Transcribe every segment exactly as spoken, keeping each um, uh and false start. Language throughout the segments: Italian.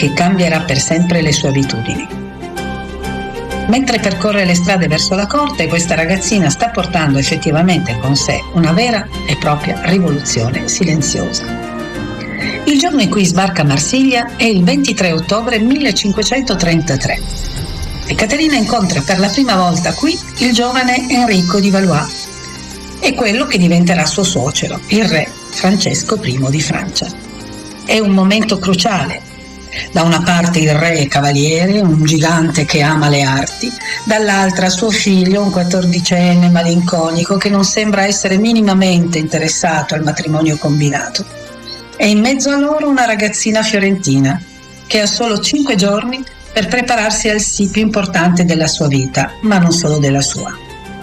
che cambierà per sempre le sue abitudini. Mentre percorre le strade verso la corte, questa ragazzina sta portando effettivamente con sé una vera e propria rivoluzione silenziosa. Il giorno in cui sbarca a Marsiglia è il ventitré ottobre millecinquecentotrentatré e Caterina incontra per la prima volta qui il giovane Enrico di Valois e quello che diventerà suo suocero, il re Francesco primo di Francia. È un momento cruciale. Da una parte il re è cavaliere, un gigante che ama le arti, dall'altra suo figlio, un quattordicenne malinconico che non sembra essere minimamente interessato al matrimonio combinato. E in mezzo a loro una ragazzina fiorentina che ha solo cinque giorni per prepararsi al sì più importante della sua vita, ma non solo della sua.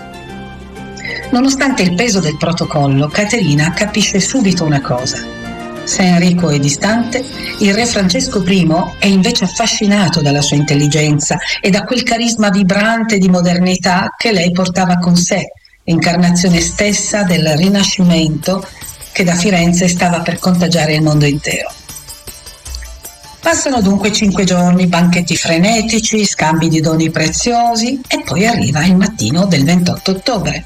Nonostante il peso del protocollo, Caterina capisce subito una cosa. Se Enrico è distante, il re Francesco primo è invece affascinato dalla sua intelligenza e da quel carisma vibrante di modernità che lei portava con sé, incarnazione stessa del Rinascimento che da Firenze stava per contagiare il mondo intero. Passano dunque cinque giorni, banchetti frenetici, scambi di doni preziosi e poi arriva il mattino del ventotto ottobre.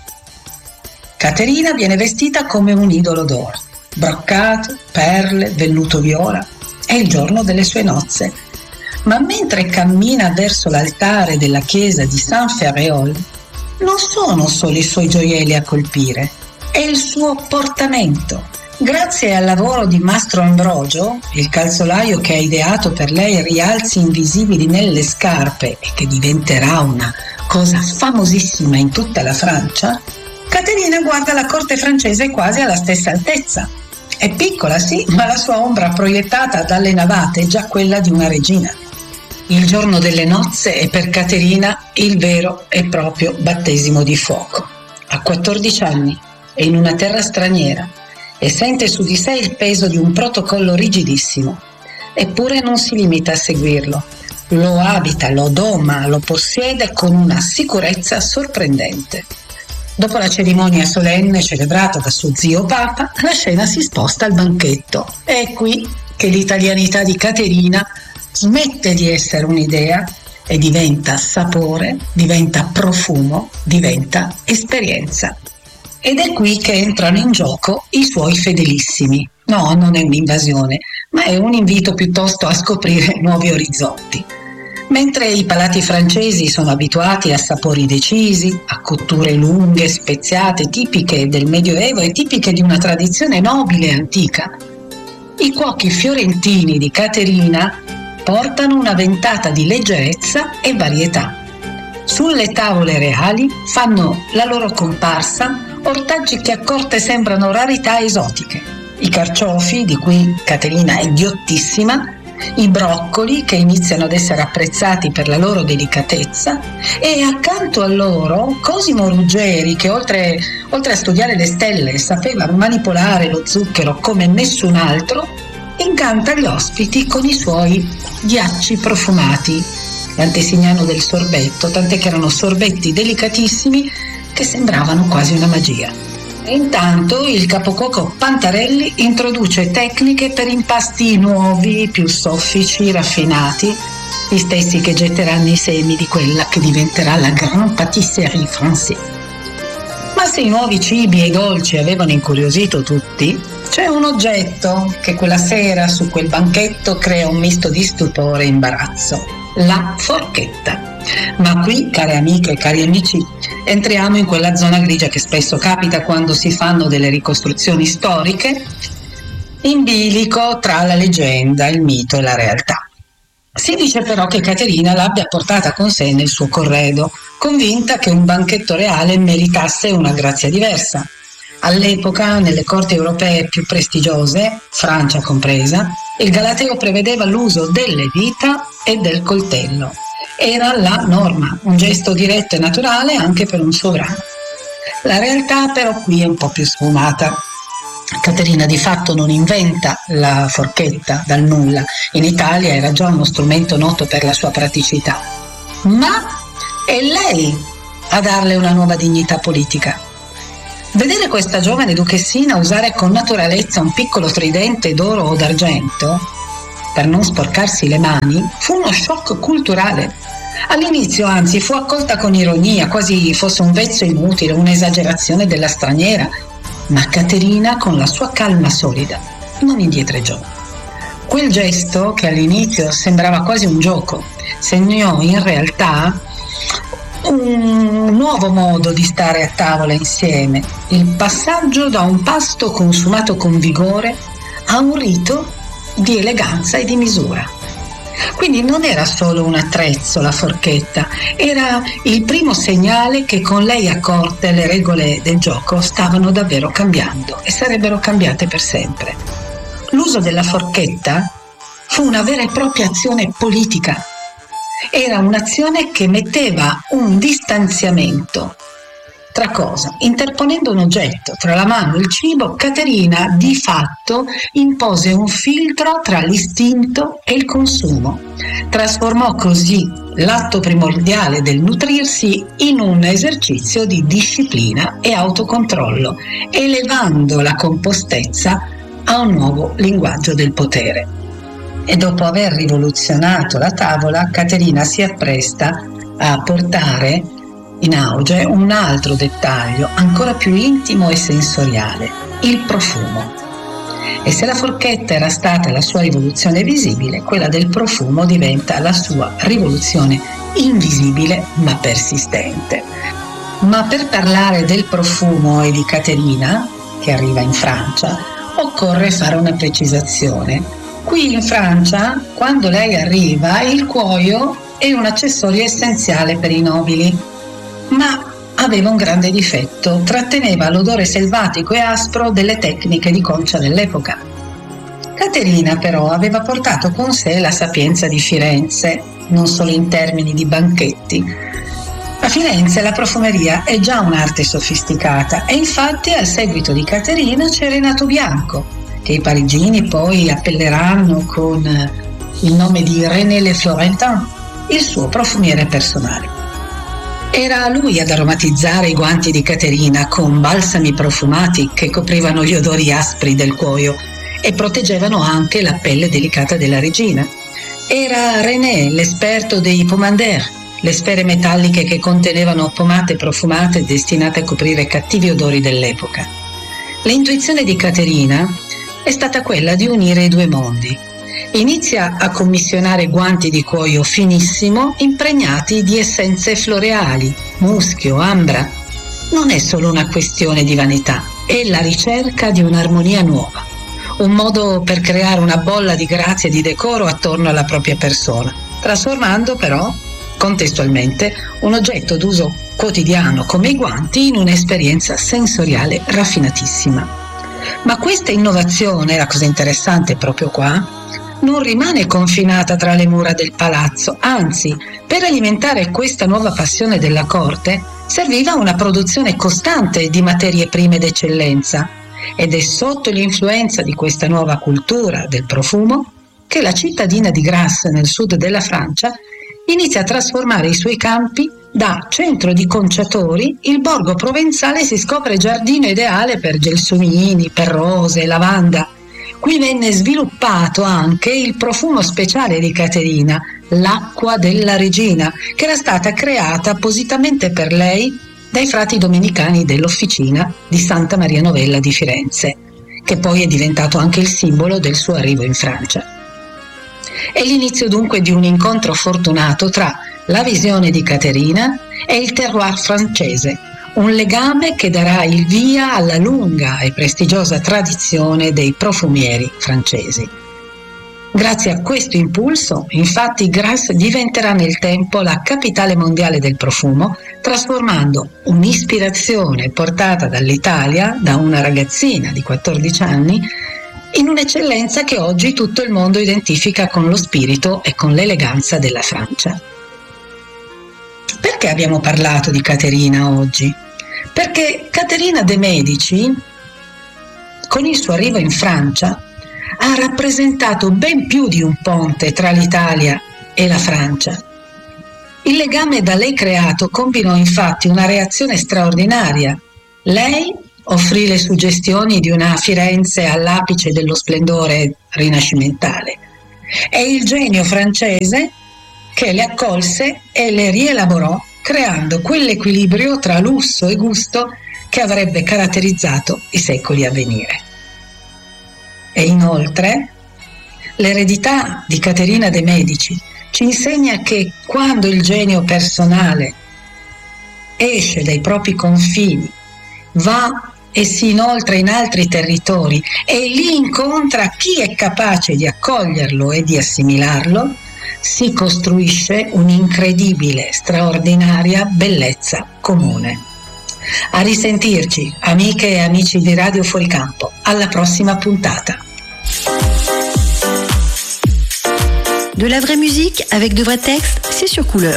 Caterina viene vestita come un idolo d'oro. Broccato, perle, velluto viola, è il giorno delle sue nozze. Ma mentre cammina verso l'altare della chiesa di Saint-Ferréol, non sono solo i suoi gioielli a colpire, è il suo portamento. Grazie al lavoro di Mastro Ambrogio, il calzolaio che ha ideato per lei rialzi invisibili nelle scarpe e che diventerà una cosa famosissima in tutta la Francia, Caterina guarda la corte francese quasi alla stessa altezza. È piccola, sì, ma la sua ombra proiettata dalle navate è già quella di una regina. Il giorno delle nozze è per Caterina il vero e proprio battesimo di fuoco. Ha quattordici anni, è in una terra straniera e sente su di sé il peso di un protocollo rigidissimo. Eppure non si limita a seguirlo. Lo abita, lo doma, lo possiede con una sicurezza sorprendente. Dopo la cerimonia solenne celebrata da suo zio Papa, la scena si sposta al banchetto. È qui che l'italianità di Caterina smette di essere un'idea e diventa sapore, diventa profumo, diventa esperienza. Ed è qui che entrano in gioco i suoi fedelissimi. No, non è un'invasione, ma è un invito piuttosto a scoprire nuovi orizzonti. Mentre i palati francesi sono abituati a sapori decisi, a cotture lunghe, speziate, tipiche del Medioevo e tipiche di una tradizione nobile e antica, i cuochi fiorentini di Caterina portano una ventata di leggerezza e varietà. Sulle tavole reali fanno la loro comparsa ortaggi che a corte sembrano rarità esotiche. I carciofi, di cui Caterina è ghiottissima, i broccoli che iniziano ad essere apprezzati per la loro delicatezza e accanto a loro Cosimo Ruggeri che oltre, oltre a studiare le stelle sapeva manipolare lo zucchero come nessun altro, incanta gli ospiti con i suoi ghiacci profumati, l'antesignano del sorbetto, tant'è che erano sorbetti delicatissimi che sembravano quasi una magia. E intanto il capocuoco Pantarelli introduce tecniche per impasti nuovi, più soffici, raffinati, gli stessi che getteranno i semi di quella che diventerà la grande pâtisserie française. Ma se i nuovi cibi e i dolci avevano incuriosito tutti, c'è un oggetto che quella sera su quel banchetto crea un misto di stupore e imbarazzo: la forchetta. Ma qui, care amiche e cari amici, entriamo in quella zona grigia che spesso capita quando si fanno delle ricostruzioni storiche, in bilico tra la leggenda, il mito e la realtà. Si dice però che Caterina l'abbia portata con sé nel suo corredo, convinta che un banchetto reale meritasse una grazia diversa. All'epoca, nelle corti europee più prestigiose, Francia compresa, il galateo prevedeva l'uso delle dita e del coltello. Era la norma, un gesto diretto e naturale anche per un sovrano. La realtà però qui è un po' più sfumata. Caterina di fatto non inventa la forchetta dal nulla. In Italia era già uno strumento noto per la sua praticità. Ma è lei a darle una nuova dignità politica. Vedere questa giovane duchessina usare con naturalezza un piccolo tridente d'oro o d'argento per non sporcarsi le mani, fu uno shock culturale. All'inizio, anzi, fu accolta con ironia, quasi fosse un vezzo inutile, un'esagerazione della straniera, ma Caterina, con la sua calma solida, non indietreggiò. Quel gesto, che all'inizio sembrava quasi un gioco, segnò in realtà un nuovo modo di stare a tavola insieme, il passaggio da un pasto consumato con vigore a un rito di eleganza e di misura. Quindi non era solo un attrezzo la forchetta, era il primo segnale che con lei accorte le regole del gioco stavano davvero cambiando e sarebbero cambiate per sempre. L'uso della forchetta fu una vera e propria azione politica. Era un'azione che metteva un distanziamento. Tra cosa? Interponendo un oggetto tra la mano e il cibo, Caterina di fatto impose un filtro tra l'istinto e il consumo. Trasformò così l'atto primordiale del nutrirsi in un esercizio di disciplina e autocontrollo, elevando la compostezza a un nuovo linguaggio del potere. E dopo aver rivoluzionato la tavola, Caterina si appresta a portare in auge un altro dettaglio ancora più intimo e sensoriale, il profumo. E se la forchetta era stata la sua rivoluzione visibile, quella del profumo diventa la sua rivoluzione invisibile ma persistente. Ma per parlare del profumo e di Caterina, che arriva in Francia, occorre fare una precisazione. Qui in Francia, quando lei arriva, il cuoio è un accessorio essenziale per i nobili, ma aveva un grande difetto: tratteneva l'odore selvatico e aspro delle tecniche di concia dell'epoca. Caterina però aveva portato con sé la sapienza di Firenze, non solo in termini di banchetti. A Firenze la profumeria è già un'arte sofisticata e infatti al seguito di Caterina c'è Renato Bianco, che i parigini poi appelleranno con il nome di René Le Florentin, il suo profumiere personale. Era lui ad aromatizzare i guanti di Caterina con balsami profumati che coprivano gli odori aspri del cuoio e proteggevano anche la pelle delicata della regina. Era René l'esperto dei pomander, le sfere metalliche che contenevano pomate profumate destinate a coprire cattivi odori dell'epoca. L'intuizione di Caterina è stata quella di unire i due mondi. Inizia a commissionare guanti di cuoio finissimo impregnati di essenze floreali, muschio, ambra. Non è solo una questione di vanità, è la ricerca di un'armonia nuova, un modo per creare una bolla di grazia e di decoro attorno alla propria persona, trasformando però contestualmente un oggetto d'uso quotidiano come i guanti in un'esperienza sensoriale raffinatissima. Ma questa innovazione, la cosa interessante proprio qua, non rimane confinata tra le mura del palazzo, anzi, per alimentare questa nuova passione della corte serviva una produzione costante di materie prime d'eccellenza, ed è sotto l'influenza di questa nuova cultura del profumo che la cittadina di Grasse, nel sud della Francia, inizia a trasformare i suoi campi da centro di conciatori. Il borgo provenzale si scopre giardino ideale per gelsomini, per rose, lavanda. Qui venne sviluppato anche il profumo speciale di Caterina, l'acqua della regina, che era stata creata appositamente per lei dai frati domenicani dell'Officina di Santa Maria Novella di Firenze, che poi è diventato anche il simbolo del suo arrivo in Francia. È l'inizio dunque di un incontro fortunato tra la visione di Caterina e il terroir francese, un legame che darà il via alla lunga e prestigiosa tradizione dei profumieri francesi. Grazie a questo impulso, infatti, Grasse diventerà nel tempo la capitale mondiale del profumo, trasformando un'ispirazione portata dall'Italia da una ragazzina di quattordici anni in un'eccellenza che oggi tutto il mondo identifica con lo spirito e con l'eleganza della Francia. Perché abbiamo parlato di Caterina oggi? Perché Caterina de' Medici, con il suo arrivo in Francia, ha rappresentato ben più di un ponte tra l'Italia e la Francia. Il legame da lei creato combinò infatti una reazione straordinaria. Lei offrì le suggestioni di una Firenze all'apice dello splendore rinascimentale. È il genio francese che le accolse e le rielaborò, creando quell'equilibrio tra lusso e gusto che avrebbe caratterizzato i secoli a venire. E inoltre l'eredità di Caterina de' Medici ci insegna che quando il genio personale esce dai propri confini, va e si inoltra in altri territori e lì incontra chi è capace di accoglierlo e di assimilarlo, si costruisce un'incredibile, straordinaria bellezza comune. A risentirci, amiche e amici di Radio Fuoricampo. Alla prossima puntata. De la vraie musique avec de vrais textes, c'est sur Couleur.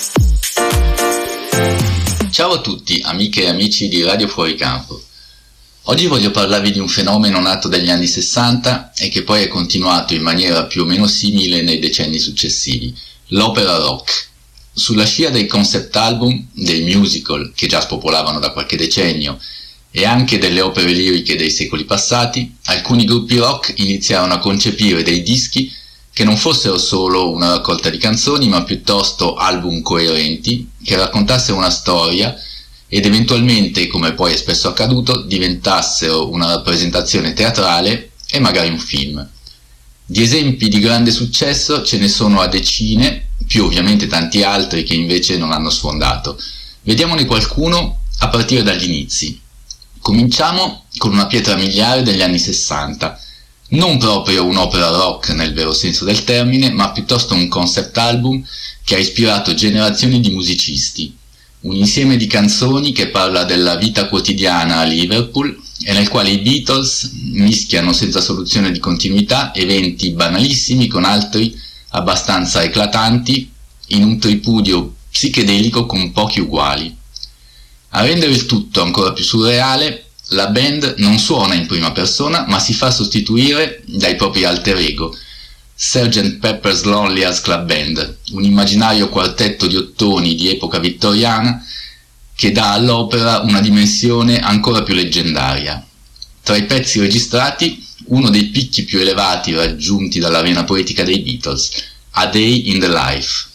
Ciao a tutti, amiche e amici di Radio Fuoricampo. Oggi voglio parlarvi di un fenomeno nato dagli anni sessanta e che poi è continuato in maniera più o meno simile nei decenni successivi, l'opera rock. Sulla scia dei concept album, dei musical che già spopolavano da qualche decennio e anche delle opere liriche dei secoli passati, alcuni gruppi rock iniziarono a concepire dei dischi che non fossero solo una raccolta di canzoni, ma piuttosto album coerenti che raccontassero una storia ed eventualmente, come poi è spesso accaduto, diventassero una rappresentazione teatrale e magari un film. Di esempi di grande successo ce ne sono a decine, più ovviamente tanti altri che invece non hanno sfondato. Vediamone qualcuno a partire dagli inizi. Cominciamo con una pietra miliare degli anni sessanta, non proprio un'opera rock nel vero senso del termine, ma piuttosto un concept album che ha ispirato generazioni di musicisti. Un insieme di canzoni che parla della vita quotidiana a Liverpool e nel quale i Beatles mischiano senza soluzione di continuità eventi banalissimi con altri abbastanza eclatanti in un tripudio psichedelico con pochi uguali. A rendere il tutto ancora più surreale, la band non suona in prima persona ma si fa sostituire dai propri alter ego, sergeant Pepper's Lonely Hearts Club Band, un immaginario quartetto di ottoni di epoca vittoriana che dà all'opera una dimensione ancora più leggendaria. Tra i pezzi registrati, uno dei picchi più elevati raggiunti dalla vena poetica dei Beatles, A Day in the Life.